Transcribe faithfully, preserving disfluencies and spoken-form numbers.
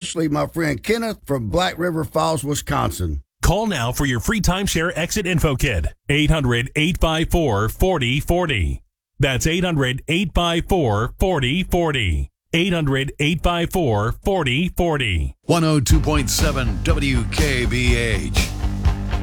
especially my friend Kenneth from Black River Falls, Wisconsin. Call now for your free timeshare exit info kit. eight hundred, eight five four, four oh four oh. That's eight hundred, eight five four, four oh four oh. eight hundred, eight five four, four oh four oh. one oh two point seven W K B H.